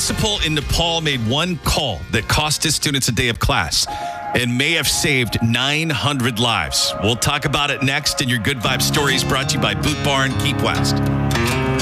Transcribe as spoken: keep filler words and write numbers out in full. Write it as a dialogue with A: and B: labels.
A: principal in Nepal made one call that cost his students a day of class and may have saved nine hundred lives. We'll talk about it next in your Good Vibe Stories, brought to you by Boot Barn Keep West.